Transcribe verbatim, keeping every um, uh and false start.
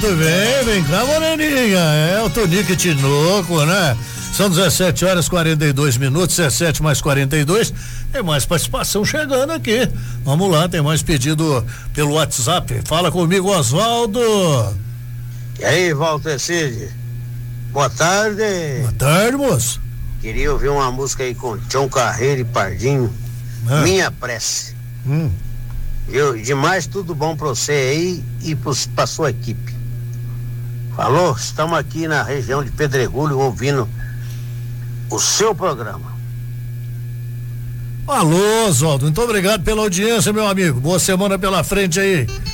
muito bem, vem cá, Moreninha. É o Tonico Tinoco, né? São dezessete horas e quarenta e dois minutos, dezessete mais quarenta e dois. Tem mais participação chegando aqui. Vamos lá, tem mais pedido pelo WhatsApp. Fala comigo, Oswaldo. E aí, Walter Cid? Boa tarde. Boa tarde, moço. Queria ouvir uma música aí com Tião Carreiro e Pardinho. Ah. Minha Prece. Hum. Viu? Demais, tudo bom pra você aí e pros, pra sua equipe. Falou? Estamos aqui na região de Pedregulho ouvindo o seu programa. Alô, Oswaldo, muito obrigado pela audiência, meu amigo. Boa semana pela frente aí.